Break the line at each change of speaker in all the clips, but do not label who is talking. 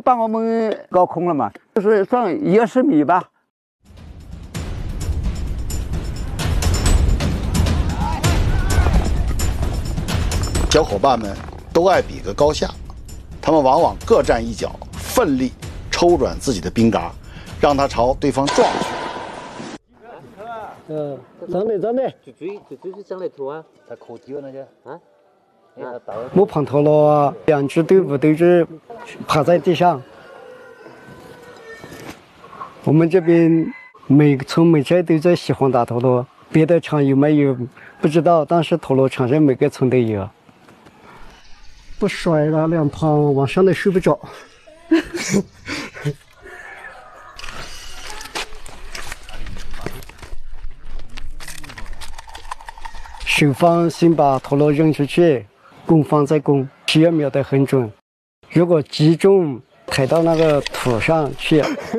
把我们搞空了嘛，就是算10米吧。
小伙伴们都爱比个高下，他们往往各站一脚，奋力抽转自己的冰嘎，让它朝对方撞去。
长的，
就是长得多啊，
他可低了那些
啊。
摸胖头了，两支队伍都是趴在地上。我们这边每村每寨都在喜欢打陀螺，别的场有没有不知道，但是陀螺场上每个村都有。不甩了，两旁往上的睡不着。守方先把陀螺扔出去，攻方再攻，需要瞄得很准。如果击中抬到那个土上去，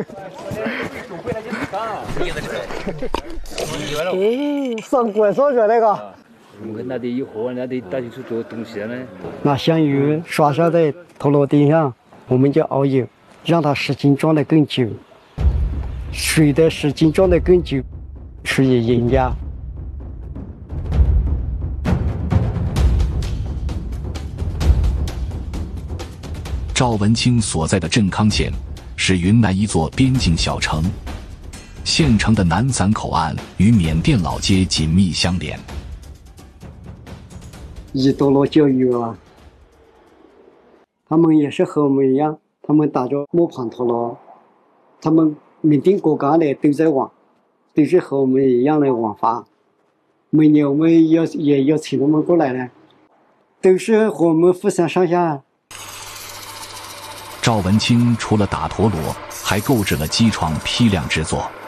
上拐上去那个。
我们那里有河，那里打进去做东西呢。
拿香油刷上在陀螺顶上，我们就熬油，让它时间转得更久。水的时间转得更久，属于赢家。
赵文清所在的镇康县是云南一座边境小城，县城的南散口岸与缅甸老街紧密相连。
以陀螺教育啊，他们也是和我们一样，他们打着磨盘陀螺，他们缅甸国家的都在玩，都是和我们一样的玩法。每年我们也要请他们过来呢，都是和我们互相上下。
赵文清除了打陀螺，还购置了机床批量制作。